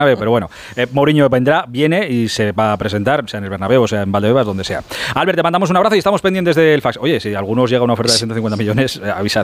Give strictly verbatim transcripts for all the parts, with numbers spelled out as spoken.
Pero bueno, eh, Mourinho vendrá, viene y se va a presentar, sea en el Bernabéu, sea en Valdebebas, donde sea. Albert, te mandamos un abrazo y estamos pendientes del fax. Oye, si a algunos llega una oferta de ciento cincuenta millones, eh, avisad.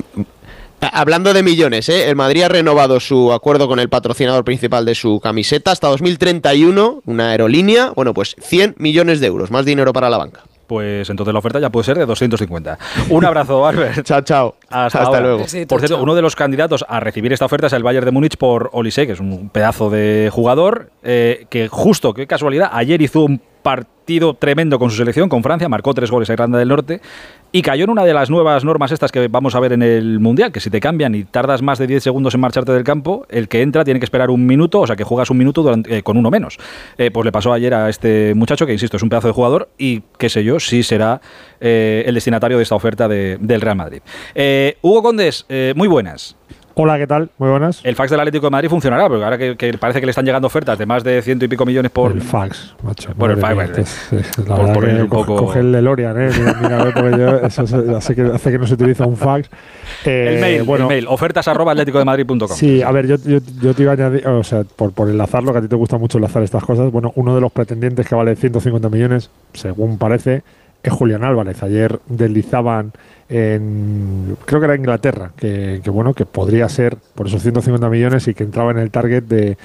Hablando de millones, ¿eh? El Madrid ha renovado su acuerdo con el patrocinador principal de su camiseta hasta dos mil treinta y uno, una aerolínea, bueno, pues cien millones de euros, más dinero para la banca. Pues entonces la oferta ya puede ser de doscientos cincuenta. Un abrazo, Albert. Chao, chao. Hasta, Hasta luego. Por cierto, uno de los candidatos a recibir esta oferta es el Bayern de Múnich por Olise, que es un pedazo de jugador, eh, que justo, qué casualidad, ayer hizo un partido tremendo con su selección, con Francia, marcó tres goles a Irlanda del Norte y cayó en una de las nuevas normas estas que vamos a ver en el Mundial, que si te cambian y tardas más de diez segundos en marcharte del campo, el que entra tiene que esperar un minuto, o sea que juegas un minuto durante, eh, con uno menos. Eh, pues le pasó ayer a este muchacho, que insisto, es un pedazo de jugador y qué sé yo, sí será eh, el destinatario de esta oferta de, del Real Madrid. Eh, Hugo Condés, eh, muy buenas. Hola, ¿qué tal? Muy buenas. El fax del Atlético de Madrid funcionará, porque ahora que, que parece que le están llegando ofertas de más de ciento y pico millones por... El fax, macho. Por el fax, mía, es, es, la por, verdad por que un poco... Coge el DeLorean, ¿eh? Mira, mira, a ver, porque yo, eso hace que, hace que no se utiliza un fax. Eh, el mail, bueno, el mail, ofertas arroba atlético de madrid punto com. Sí, a ver, yo, yo, yo te iba a añadir, o sea, por, por enlazarlo, que a ti te gusta mucho enlazar estas cosas, bueno, uno de los pretendientes que vale ciento cincuenta millones, según parece, es Julián Álvarez. Ayer deslizaban en, creo que era Inglaterra, que, que bueno, que podría ser por esos ciento cincuenta millones y que entraba en el target de,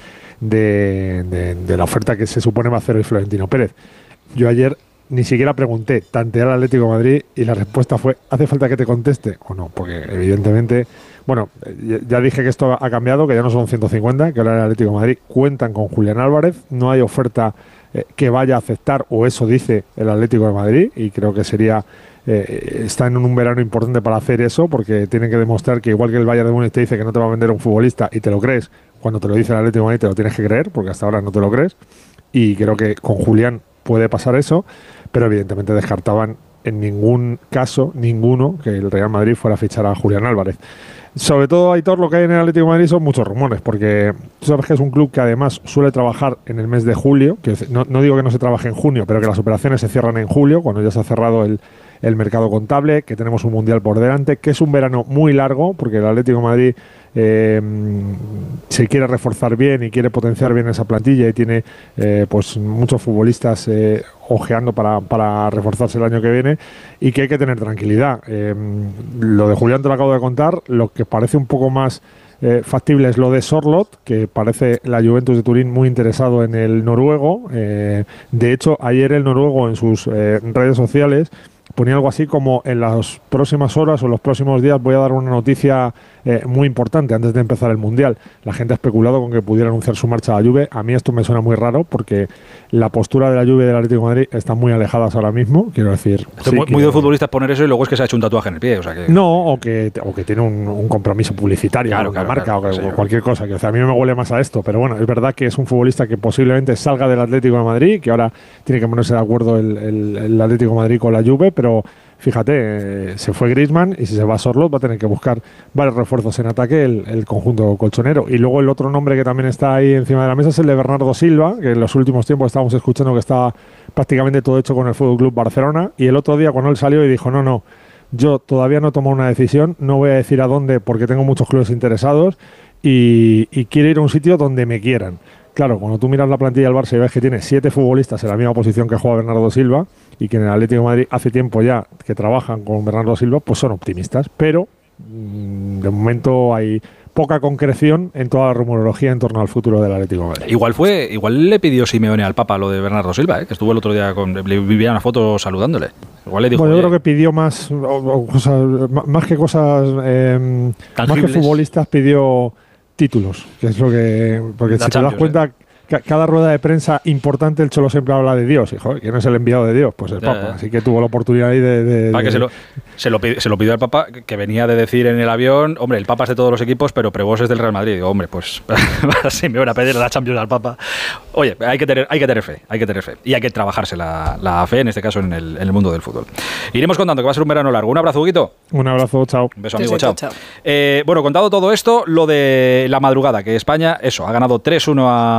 de, de, de la oferta que se supone va a hacer el Florentino Pérez. Yo ayer ni siquiera pregunté, tanteé al Atlético de Madrid y la respuesta fue, ¿hace falta que te conteste o no? Porque evidentemente, bueno, ya dije que esto ha cambiado, que ya no son ciento cincuenta, que ahora el Atlético de Madrid cuentan con Julián Álvarez, no hay oferta eh, que vaya a aceptar, o eso dice el Atlético de Madrid, y creo que sería... Eh, está en un verano importante para hacer eso, porque tienen que demostrar que igual que el Bayern de Múnich te dice que no te va a vender un futbolista y te lo crees, cuando te lo dice el Atlético de Madrid te lo tienes que creer, porque hasta ahora no te lo crees, y creo que con Julián puede pasar eso, pero evidentemente descartaban en ningún caso, ninguno, que el Real Madrid fuera a fichar a Julián Álvarez. Sobre todo, Aitor, lo que hay en el Atlético de Madrid son muchos rumores, porque tú sabes que es un club que además suele trabajar en el mes de julio, que no, no digo que no se trabaje en junio, pero que las operaciones se cierran en julio, cuando ya se ha cerrado el, el mercado contable, que tenemos un Mundial por delante, que es un verano muy largo, porque el Atlético de Madrid eh, se quiere reforzar bien y quiere potenciar bien esa plantilla y tiene eh, pues muchos futbolistas eh, ojeando para, para reforzarse el año que viene, y que hay que tener tranquilidad. Eh, lo de Julián te lo acabo de contar, lo que parece un poco más eh, factible es lo de Sorloth, que parece la Juventus de Turín muy interesado en el noruego. Eh, de hecho, ayer el noruego en sus eh, redes sociales ponía algo así como: en las próximas horas o en los próximos días voy a dar una noticia eh, muy importante antes de empezar el Mundial. La gente ha especulado con que pudiera anunciar su marcha a la Juve. A mí esto me suena muy raro, porque la postura de la Juve y del Atlético de Madrid están muy alejadas ahora mismo, quiero decir. Sí, muy, que, muy de futbolistas poner eso y luego es que se ha hecho un tatuaje en el pie, o sea que... No, o que, o que tiene un, un compromiso publicitario, claro, con una claro, marca, claro, o, sí, o cualquier cosa. Que, o sea, a mí me huele más a esto, pero bueno, es verdad que es un futbolista que posiblemente salga del Atlético de Madrid, que ahora tiene que ponerse de acuerdo el, el, el Atlético de Madrid con la Juve, pero fíjate, eh, se fue Griezmann y si se va a Sorloth va a tener que buscar varios refuerzos en ataque el, el conjunto colchonero. Y luego el otro nombre que también está ahí encima de la mesa es el de Bernardo Silva, que en los últimos tiempos estábamos escuchando que estaba prácticamente todo hecho con el F C Barcelona, y el otro día cuando él salió y dijo, no, no, yo todavía no he tomado una decisión, no voy a decir a dónde porque tengo muchos clubes interesados y, y quiero ir a un sitio donde me quieran. Claro, cuando tú miras la plantilla del Barça y ves que tiene siete futbolistas en la misma posición que juega Bernardo Silva, y que en el Atlético de Madrid hace tiempo ya que trabajan con Bernardo Silva, pues son optimistas, pero mmm, de momento hay poca concreción en toda la rumorología en torno al futuro del Atlético de Madrid. Igual fue, igual le pidió Simeone al Papa lo de Bernardo Silva, ¿eh? Que estuvo el otro día con, le vivía una foto saludándole. Igual le dijo, bueno, yo creo que pidió más, o, o cosas, más que cosas, eh, más que futbolistas, pidió títulos, que es lo que, porque si te das cuenta, eh. cada rueda de prensa importante el Cholo siempre habla de Dios, y joder, ¿quién es el enviado de Dios? Pues el ya, Papa, ya. Así que tuvo la oportunidad ahí de... de, Para de que se lo, se, lo pidió, se lo pidió al Papa, que venía de decir en el avión, hombre, el Papa es de todos los equipos, pero Prebos es del Real Madrid. Digo, hombre, pues sí, me van a pedir la Champions al Papa. Oye, hay que tener, hay que tener fe, hay que tener fe, y hay que trabajarse la, la fe, en este caso en el, en el mundo del fútbol. Iremos contando que va a ser un verano largo. Un abrazo, Huguito. Un abrazo, chao. Un beso, amigo, chao. chao. Eh, bueno, contado todo esto, lo de la madrugada, que España, eso, ha ganado tres uno a,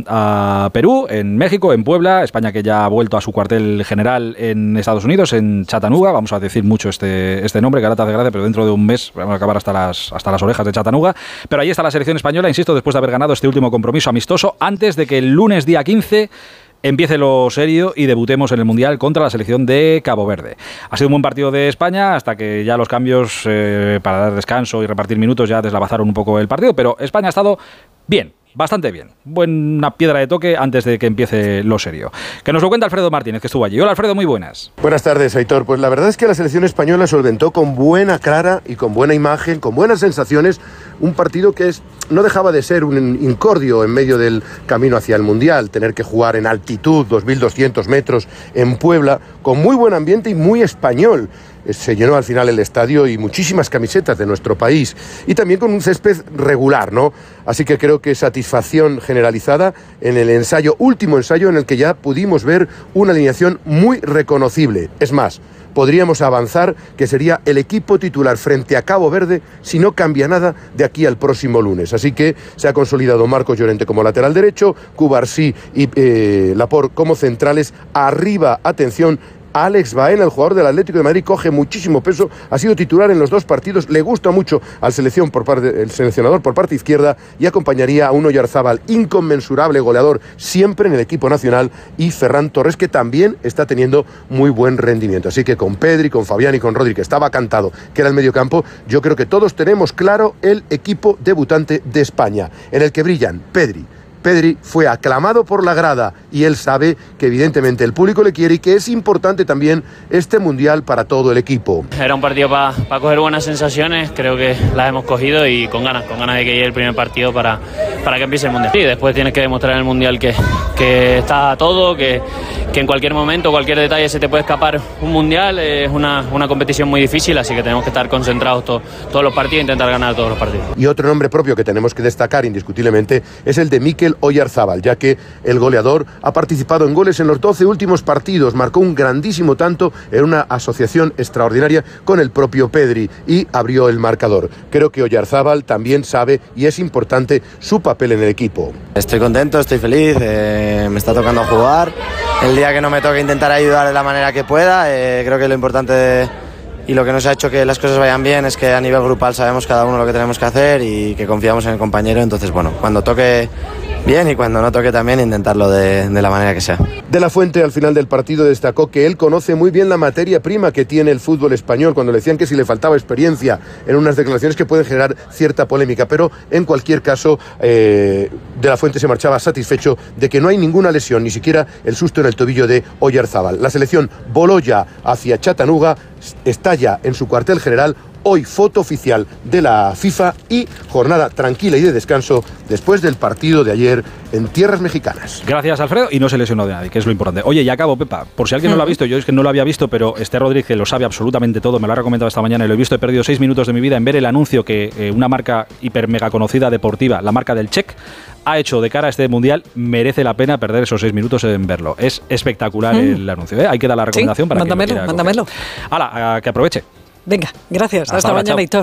a Perú, en México, en Puebla, España que ya ha vuelto a su cuartel general en Estados Unidos, en Chattanooga, vamos a decir mucho este, este nombre, que ahora te hace gracia, pero dentro de un mes vamos a acabar hasta las, hasta las orejas de Chattanooga, pero ahí está la selección española, insisto, después de haber ganado este último compromiso amistoso, antes de que el lunes día quince empiece lo serio y debutemos en el Mundial contra la selección de Cabo Verde. Ha sido un buen partido de España hasta que ya los cambios eh, para dar descanso y repartir minutos ya deslavazaron un poco el partido, pero España ha estado bien. Bastante bien. Buena piedra de toque antes de que empiece lo serio. Que nos lo cuenta Alfredo Martínez, que estuvo allí. Hola, Alfredo, muy buenas. Buenas tardes, Aitor. Pues la verdad es que la selección española solventó con buena cara y con buena imagen, con buenas sensaciones, un partido que es, no dejaba de ser un incordio en medio del camino hacia el Mundial. Tener que jugar en altitud, dos mil doscientos metros, en Puebla, con muy buen ambiente y muy español. Se llenó al final el estadio y muchísimas camisetas de nuestro país y también con un césped regular, ¿no? Así que creo que satisfacción generalizada en el ensayo, último ensayo en el que ya pudimos ver una alineación muy reconocible. Es más, podríamos avanzar que sería el equipo titular frente a Cabo Verde si no cambia nada de aquí al próximo lunes. Así que se ha consolidado Marcos Llorente como lateral derecho, Cubarsí y eh, Laporte como centrales. Arriba, atención, Alex Baena, el jugador del Atlético de Madrid, coge muchísimo peso, ha sido titular en los dos partidos, le gusta mucho al selección por parte, el seleccionador por parte izquierda y acompañaría a un Oyarzábal inconmensurable goleador siempre en el equipo nacional y Ferran Torres, que también está teniendo muy buen rendimiento. Así que con Pedri, con Fabián y con Rodri, que estaba cantado que era el mediocampo, yo creo que todos tenemos claro el equipo debutante de España, en el que brillan Pedri. Pedri fue aclamado por la grada y él sabe que evidentemente el público le quiere y que es importante también este Mundial para todo el equipo. Era un partido para pa coger buenas sensaciones, creo que las hemos cogido y con ganas, con ganas de que llegue el primer partido para, para que empiece el Mundial. Y después tienes que demostrar en el Mundial que, que está todo, que, que en cualquier momento, cualquier detalle se te puede escapar un Mundial, es una, una competición muy difícil, así que tenemos que estar concentrados to, todos los partidos e intentar ganar todos los partidos. Y otro nombre propio que tenemos que destacar indiscutiblemente es el de Mikel Oyarzábal, ya que el goleador ha participado en goles en los doce últimos partidos, marcó un grandísimo tanto en una asociación extraordinaria con el propio Pedri y abrió el marcador. Creo que Oyarzábal también sabe y es importante su papel en el equipo. Estoy contento, estoy feliz, eh, me está tocando jugar. El día que no me toque intentar ayudar de la manera que pueda, eh, creo que lo importante de, y lo que nos ha hecho que las cosas vayan bien es que a nivel grupal sabemos cada uno lo que tenemos que hacer y que confiamos en el compañero, entonces bueno, cuando toque bien y cuando no toque también intentarlo de, de la manera que sea. De la Fuente al final del partido destacó que él conoce muy bien la materia prima que tiene el fútbol español, cuando le decían que si le faltaba experiencia, en unas declaraciones que pueden generar cierta polémica, pero en cualquier caso eh, De la Fuente se marchaba satisfecho de que no hay ninguna lesión, ni siquiera el susto en el tobillo de Oyarzábal. La selección voló ya hacia Chattanooga, está ya en su cuartel general. Hoy foto oficial de la FIFA y jornada tranquila y de descanso después del partido de ayer en tierras mexicanas. Gracias, Alfredo, y no se lesionó de nadie, que es lo importante. Oye, y acabo, Pepa, por si alguien no lo ha visto, yo es que no lo había visto, pero este Rodríguez que lo sabe absolutamente todo, me lo ha recomendado esta mañana y lo he visto, he perdido seis minutos de mi vida en ver el anuncio que eh, una marca hiper mega conocida deportiva, la marca del Check, ha hecho de cara a este Mundial. Merece la pena perder esos seis minutos en verlo. Es espectacular mm. el anuncio, ¿eh? Hay que dar la recomendación sí, para mándamelo, que lo quiera mándamelo. Hala, que aproveche. Venga, gracias. Hasta, Hasta ahora, mañana, Aitor.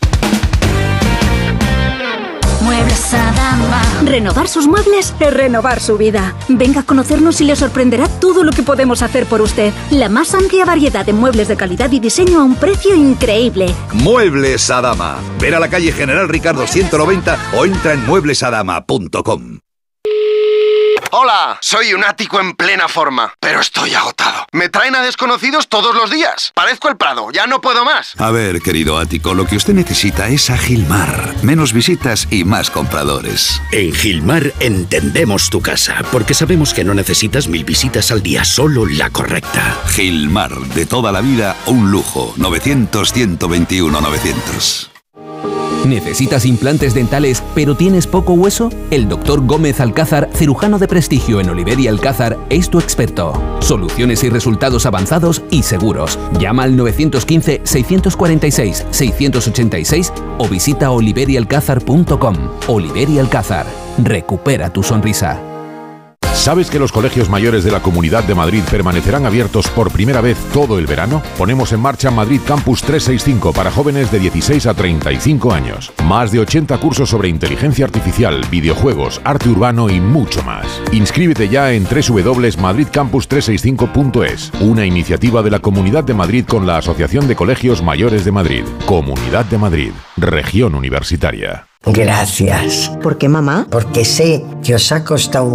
Muebles Adama. Renovar sus muebles es renovar su vida. Venga a conocernos y le sorprenderá todo lo que podemos hacer por usted. La más amplia variedad de muebles de calidad y diseño a un precio increíble. Muebles Adama. Ver a la calle General Ricardo ciento noventa o entra en muebles adama punto com. Hola, soy un ático en plena forma, pero estoy agotado. Me traen a desconocidos todos los días. Parezco el Prado, ya no puedo más. A ver, querido ático, lo que usted necesita es a Gilmar. Menos visitas y más compradores. En Gilmar entendemos tu casa, porque sabemos que no necesitas mil visitas al día, solo la correcta. Gilmar, de toda la vida, un lujo. novecientos, ciento veintiuno, novecientos. ¿Necesitas implantes dentales pero tienes poco hueso? El doctor Gómez Alcázar, cirujano de prestigio en Oliver y Alcázar, es tu experto. Soluciones y resultados avanzados y seguros. Llama al nueve uno cinco, seis cuatro seis, seis ocho seis o visita oliver y alcázar punto com. Oliver y Alcázar. Recupera tu sonrisa. ¿Sabes que los colegios mayores de la Comunidad de Madrid permanecerán abiertos por primera vez todo el verano? Ponemos en marcha Madrid Campus trescientos sesenta y cinco para jóvenes de dieciséis a treinta y cinco años. Más de ochenta cursos sobre inteligencia artificial, videojuegos, arte urbano y mucho más. Inscríbete ya en doble u doble u doble u punto madrid campus trescientos sesenta y cinco punto es, una iniciativa de la Comunidad de Madrid con la Asociación de Colegios Mayores de Madrid. Comunidad de Madrid, región universitaria. Gracias. ¿Por qué, mamá? Porque sé que os ha costado